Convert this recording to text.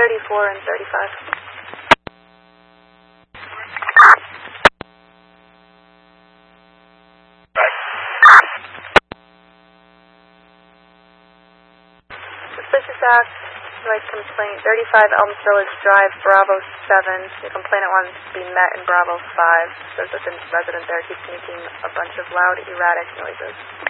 34 and 35. Suspicious act, noise complaint, 35 Elms Village Drive, Bravo 7. The complainant wants to be met in Bravo 5. Says that the resident there keeps making a bunch of loud, erratic noises.